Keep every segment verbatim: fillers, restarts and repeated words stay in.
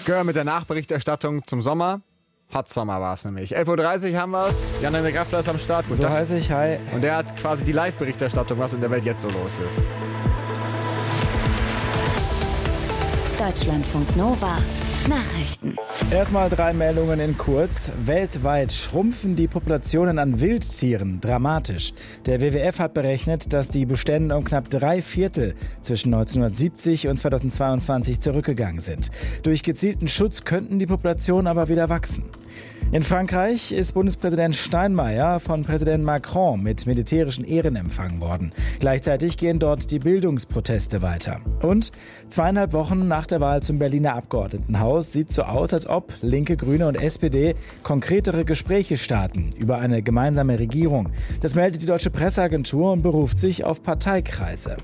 Girl mit der Nachberichterstattung zum Sommer. Hot Sommer war es nämlich. elf Uhr dreißig haben wir es. Jan-Henrik Graffler ist am Start. So heiße ich, hi. Und der hat quasi die Live-Berichterstattung, was in der Welt jetzt so los ist. Deutschlandfunk Nova. Nachrichten. Erstmal drei Meldungen in kurz. Weltweit schrumpfen die Populationen an Wildtieren dramatisch. Der W W F hat berechnet, dass die Bestände um knapp drei Viertel zwischen neunzehnhundertsiebzig und zweitausendzweiundzwanzig zurückgegangen sind. Durch gezielten Schutz könnten die Populationen aber wieder wachsen. In Frankreich ist Bundespräsident Steinmeier von Präsident Macron mit militärischen Ehren empfangen worden. Gleichzeitig gehen dort die Bildungsproteste weiter. Und zweieinhalb Wochen nach der Wahl zum Berliner Abgeordnetenhaus sieht so aus, als ob Linke, Grüne und S P D konkretere Gespräche starten über eine gemeinsame Regierung. Das meldet die Deutsche Presseagentur und beruft sich auf Parteikreise.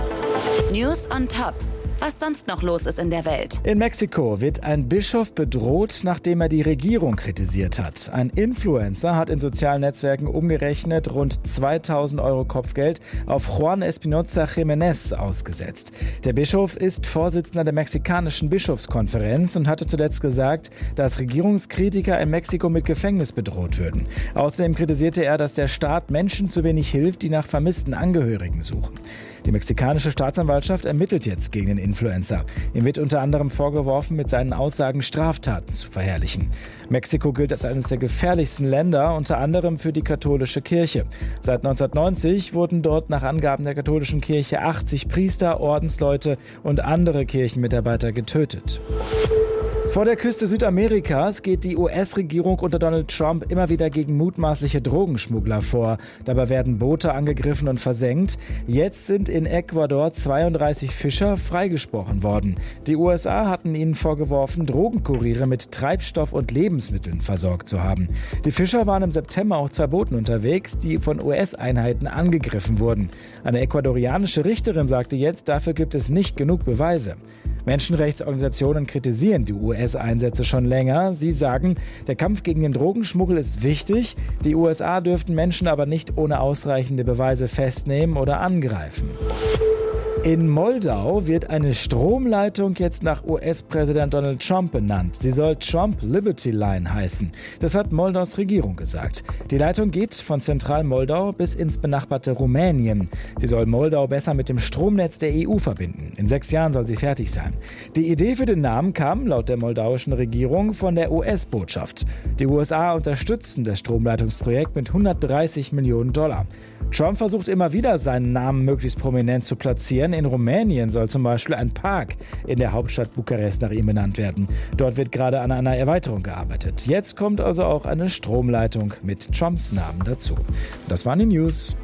News on Top. Was sonst noch los ist in der Welt. In Mexiko wird ein Bischof bedroht, nachdem er die Regierung kritisiert hat. Ein Influencer hat in sozialen Netzwerken umgerechnet rund zweitausend Euro Kopfgeld auf Juan Espinoza Jiménez ausgesetzt. Der Bischof ist Vorsitzender der mexikanischen Bischofskonferenz und hatte zuletzt gesagt, dass Regierungskritiker in Mexiko mit Gefängnis bedroht würden. Außerdem kritisierte er, dass der Staat Menschen zu wenig hilft, die nach vermissten Angehörigen suchen. Die mexikanische Staatsanwaltschaft ermittelt jetzt gegen den Influencer. Ihm wird unter anderem vorgeworfen, mit seinen Aussagen Straftaten zu verherrlichen. Mexiko gilt als eines der gefährlichsten Länder, unter anderem für die katholische Kirche. Seit neunzehnhundertneunzig wurden dort nach Angaben der katholischen Kirche achtzig Priester, Ordensleute und andere Kirchenmitarbeiter getötet. Vor der Küste Südamerikas geht die U S-Regierung unter Donald Trump immer wieder gegen mutmaßliche Drogenschmuggler vor. Dabei werden Boote angegriffen und versenkt. Jetzt sind in Ecuador zweiunddreißig Fischer freigesprochen worden. Die U S A hatten ihnen vorgeworfen, Drogenkuriere mit Treibstoff und Lebensmitteln versorgt zu haben. Die Fischer waren im September auf zwei Booten unterwegs, die von U S-Einheiten angegriffen wurden. Eine ecuadorianische Richterin sagte jetzt, dafür gibt es nicht genug Beweise. Menschenrechtsorganisationen kritisieren die U S-Einsätze schon länger. Sie sagen, der Kampf gegen den Drogenschmuggel ist wichtig. Die U S A dürften Menschen aber nicht ohne ausreichende Beweise festnehmen oder angreifen. In Moldau wird eine Stromleitung jetzt nach U S-Präsident Donald Trump benannt. Sie soll Trump Liberty Line heißen. Das hat Moldaus Regierung gesagt. Die Leitung geht von Zentral-Moldau bis ins benachbarte Rumänien. Sie soll Moldau besser mit dem Stromnetz der E U verbinden. In sechs Jahren soll sie fertig sein. Die Idee für den Namen kam, laut der moldauischen Regierung, von der U S-Botschaft. Die U S A unterstützen das Stromleitungsprojekt mit hundertdreißig Millionen Dollar. Trump versucht immer wieder, seinen Namen möglichst prominent zu platzieren. In Rumänien soll zum Beispiel ein Park in der Hauptstadt Bukarest nach ihm benannt werden. Dort wird gerade an einer Erweiterung gearbeitet. Jetzt kommt also auch eine Stromleitung mit Trumps Namen dazu. Das waren die News.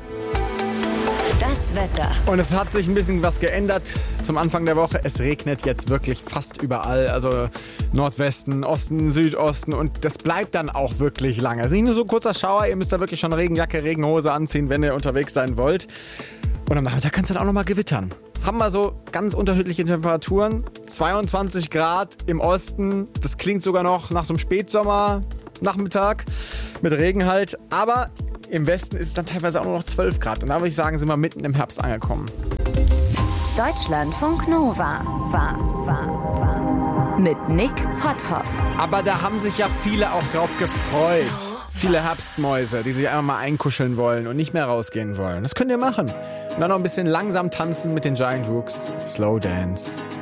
Das Wetter. Und es hat sich ein bisschen was geändert zum Anfang der Woche. Es regnet jetzt wirklich fast überall. Also Nordwesten, Osten, Südosten. Und das bleibt dann auch wirklich lange. Es ist nicht nur so ein kurzer Schauer. Ihr müsst da wirklich schon Regenjacke, Regenhose anziehen, wenn ihr unterwegs sein wollt. Und am Nachmittag kann es dann auch nochmal gewittern. Haben wir so ganz unterschiedliche Temperaturen. zweiundzwanzig Grad im Osten. Das klingt sogar noch nach so einem Spätsommer-Nachmittag mit Regen halt. Aber im Westen ist es dann teilweise auch nur noch zwölf Grad. Und da würde ich sagen, sind wir mitten im Herbst angekommen. Deutschlandfunk Nova. War, war, war. Mit Nick Potthoff. Aber da haben sich ja viele auch drauf gefreut. Viele Herbstmäuse, die sich einfach mal einkuscheln wollen und nicht mehr rausgehen wollen. Das könnt ihr machen. Und dann noch ein bisschen langsam tanzen mit den Giant Rooks. Slow Dance.